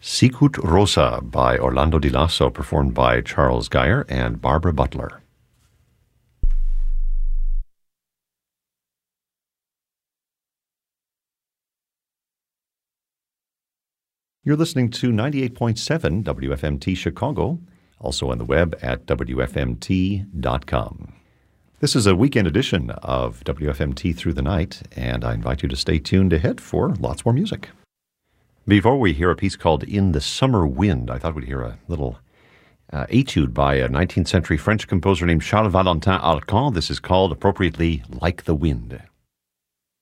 Sicut Rosa by Orlando Di Lasso, performed by Charles Geyer and Barbara Butler. You're listening to 98.7 WFMT Chicago, also on the web at WFMT.com. This is a weekend edition of WFMT Through the Night, and I invite you to stay tuned ahead for lots more music. Before we hear a piece called In the Summer Wind, I thought we'd hear a little etude by a 19th century French composer named Charles Valentin Alcan. This is called, appropriately, Like the Wind.